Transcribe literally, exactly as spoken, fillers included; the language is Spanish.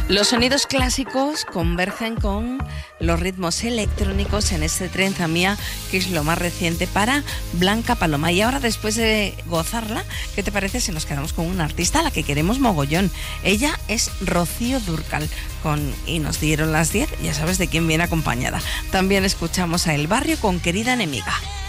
Los sonidos clásicos convergen con los ritmos electrónicos en este Trenza Mía, que es lo más reciente para Blanca Paloma. Y ahora, después de gozarla, ¿qué te parece si nos quedamos con una artista a la que queremos mogollón? Ella es Rocío Dúrcal, con Y nos dieron las diez, ya sabes de quién viene acompañada. También escuchamos a El Barrio con Querida Enemiga.